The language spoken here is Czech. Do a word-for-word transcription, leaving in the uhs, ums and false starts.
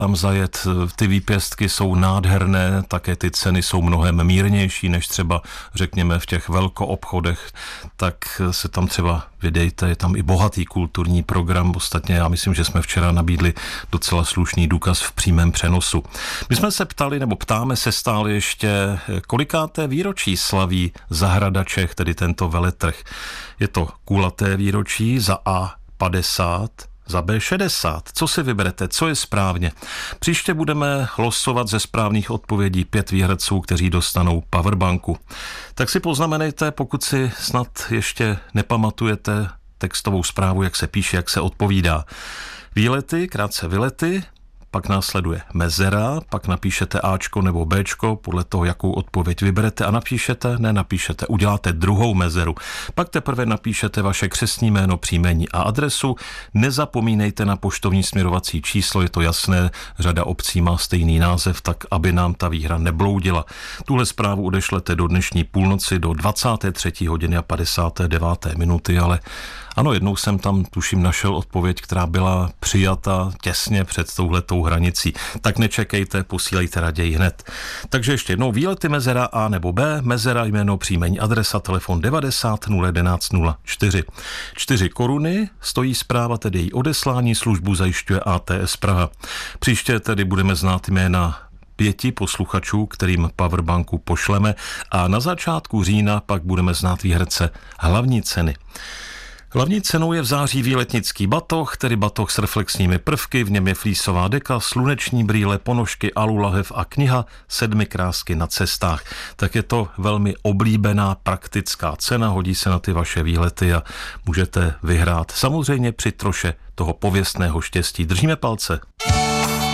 tam zajet. Ty výpěstky jsou nádherné, také ty ceny jsou mnohem mírnější než třeba, řekněme, v těch velkoobchodech, tak se tam třeba vydejte, je tam i bohatý kulturní program. Ostatně já myslím, že jsme včera nabídli docela slušný důkaz v přímém přenosu. My jsme se ptali, nebo ptáme se stále ještě, kolikáté výročí slaví Zahrada Čech, tedy tento veletrh. Je to kulaté výročí, za A padesát, za B šedesát. Co si vyberete? Co je správně? Příště budeme losovat ze správných odpovědí pět výherců, kteří dostanou powerbanku. Tak si poznamenejte, pokud si snad ještě nepamatujete textovou zprávu, jak se píše, jak se odpovídá. Výlety, krátce vylety, pak následuje mezera, pak napíšete Ačko nebo Bčko, podle toho, jakou odpověď vyberete a napíšete, ne napíšete, uděláte druhou mezeru. Pak teprve napíšete vaše křestní jméno, příjmení a adresu. Nezapomínejte na poštovní směrovací číslo, je to jasné, řada obcí má stejný název, tak aby nám ta výhra nebloudila. Tuhle zprávu odešlete do dnešní půlnoci do dvacáté třetí hodiny a padesáté deváté minuty, ale ano, jednou jsem tam, tuším, našel odpověď, která byla přijata těsně před touhletou hranicí. Tak nečekejte, posílejte raději hned. Takže ještě jednou, výlety mezera A nebo B, mezera jméno, příjmení, adresa, telefon devadesát nula jedenáct nula čtyři. čtyři koruny stojí zpráva, tedy její odeslání, službu zajišťuje A T S Praha. Příště tedy budeme znát jména pěti posluchačů, kterým powerbanku pošleme a na začátku října pak budeme znát výherce hlavní ceny. Hlavní cenou je v září výletnický batoh, tedy batoh s reflexními prvky, v něm je flísová deka, sluneční brýle, ponožky, alulahev a kniha Sedmi krásky na cestách. Tak je to velmi oblíbená praktická cena, hodí se na ty vaše výlety a můžete vyhrát samozřejmě při troše toho pověstného štěstí. Držíme palce.